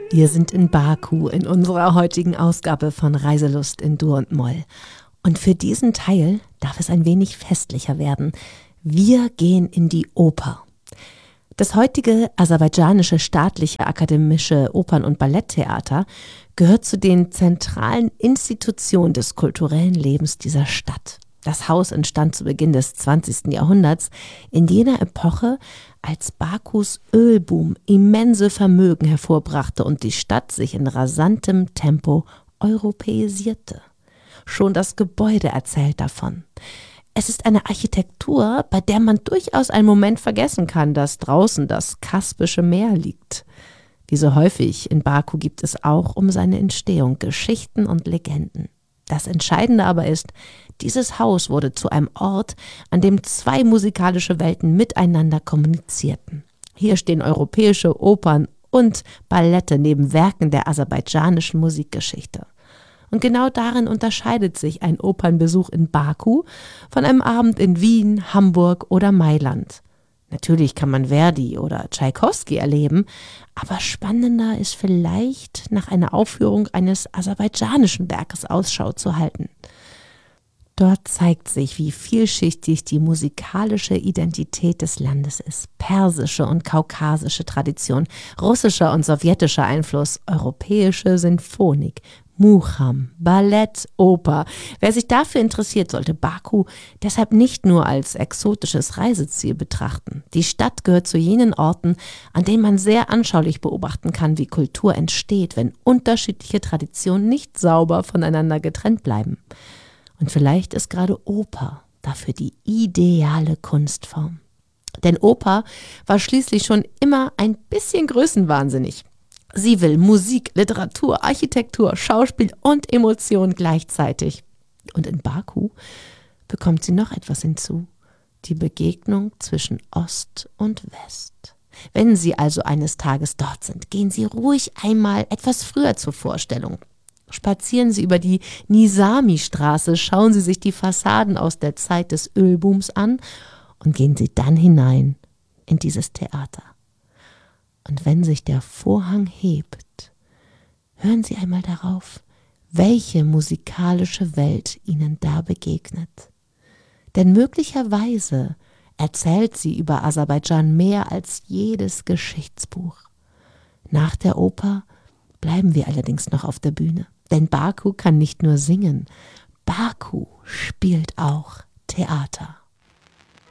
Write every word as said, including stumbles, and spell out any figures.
Wir sind in Baku in unserer heutigen Ausgabe von Reiselust in Dur und Moll. Und für diesen Teil darf es ein wenig festlicher werden. Wir gehen in die Oper. Das heutige aserbaidschanische staatliche akademische Opern- und Balletttheater gehört zu den zentralen Institutionen des kulturellen Lebens dieser Stadt. Das Haus entstand zu Beginn des zwanzigsten Jahrhunderts, in jener Epoche, als Bakus Ölboom immense Vermögen hervorbrachte und die Stadt sich in rasantem Tempo europäisierte. Schon das Gebäude erzählt davon. Es ist eine Architektur, bei der man durchaus einen Moment vergessen kann, dass draußen das Kaspische Meer liegt. Wie so häufig in Baku gibt es auch um seine Entstehung Geschichten und Legenden. Das Entscheidende aber ist, dieses Haus wurde zu einem Ort, an dem zwei musikalische Welten miteinander kommunizierten. Hier stehen europäische Opern und Ballette neben Werken der aserbaidschanischen Musikgeschichte. Und genau darin unterscheidet sich ein Opernbesuch in Baku von einem Abend in Wien, Hamburg oder Mailand. Natürlich kann man Verdi oder Tschaikowski erleben, aber spannender ist vielleicht, nach einer Aufführung eines aserbaidschanischen Werkes Ausschau zu halten. Dort zeigt sich, wie vielschichtig die musikalische Identität des Landes ist. Persische und kaukasische Tradition, russischer und sowjetischer Einfluss, europäische Sinfonik, Mucham, Ballett, Oper. Wer sich dafür interessiert, sollte Baku deshalb nicht nur als exotisches Reiseziel betrachten. Die Stadt gehört zu jenen Orten, an denen man sehr anschaulich beobachten kann, wie Kultur entsteht, wenn unterschiedliche Traditionen nicht sauber voneinander getrennt bleiben. Und vielleicht ist gerade Oper dafür die ideale Kunstform. Denn Oper war schließlich schon immer ein bisschen größenwahnsinnig. Sie will Musik, Literatur, Architektur, Schauspiel und Emotion gleichzeitig. Und in Baku bekommt sie noch etwas hinzu: die Begegnung zwischen Ost und West. Wenn Sie also eines Tages dort sind, gehen Sie ruhig einmal etwas früher zur Vorstellung. Spazieren Sie über die Nizami-Straße, schauen Sie sich die Fassaden aus der Zeit des Ölbooms an und gehen Sie dann hinein in dieses Theater. Und wenn sich der Vorhang hebt, hören Sie einmal darauf, welche musikalische Welt Ihnen da begegnet. Denn möglicherweise erzählt sie über Aserbaidschan mehr als jedes Geschichtsbuch. Nach der Oper bleiben wir allerdings noch auf der Bühne. Denn Baku kann nicht nur singen, Baku spielt auch Theater.